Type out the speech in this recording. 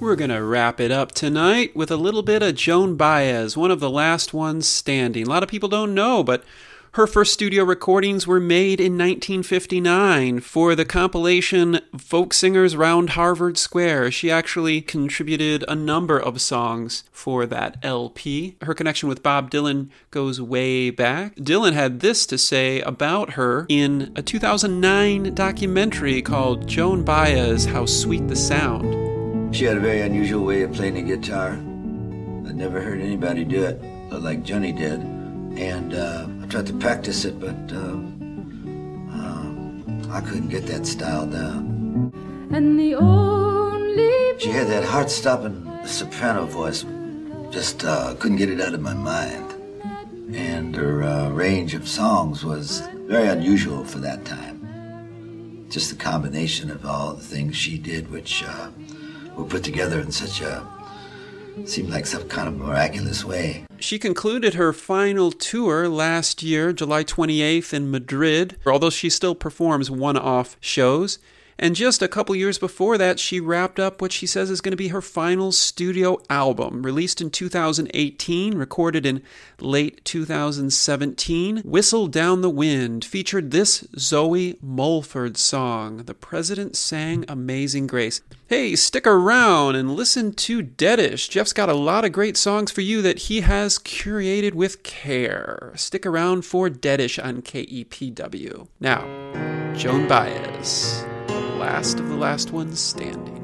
We're going to wrap it up tonight with a little bit of Joan Baez, one of the last ones standing. A lot of people don't know, but her first studio recordings were made in 1959 for the compilation Folk Singers Round Harvard Square. She actually contributed a number of songs for that LP. Her connection with Bob Dylan goes way back. Dylan had this to say about her in a 2009 documentary called Joan Baez, How Sweet the Sound. She had a very unusual way of playing the guitar. I'd never heard anybody do it like Johnny did. And I tried to practice it, but I couldn't get that style down. And the only she had that heart-stopping soprano voice. Just couldn't get it out of my mind. And her range of songs was very unusual for that time. Just the combination of all the things she did, which were put together in such a seemed like some kind of miraculous way. She concluded her final tour last year, July 28th in Madrid, although she still performs one-off shows. And just a couple years before that, she wrapped up what she says is going to be her final studio album, released in 2018, recorded in late 2017. Whistle Down the Wind featured this Zoe Mulford song, The President Sang Amazing Grace. Hey, stick around and listen to Deadish. Jeff's got a lot of great songs for you that he has curated with care. Stick around for Deadish on KEPW. Now, Joan Baez, last of the last ones standing.